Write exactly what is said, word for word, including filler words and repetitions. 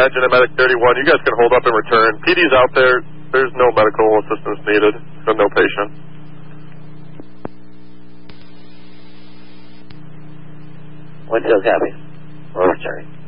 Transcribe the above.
Adjutant Medic thirty-one, you guys can hold up and return. P D's out there. There's no medical assistance needed, so no patient. Winfield copy. We're returning.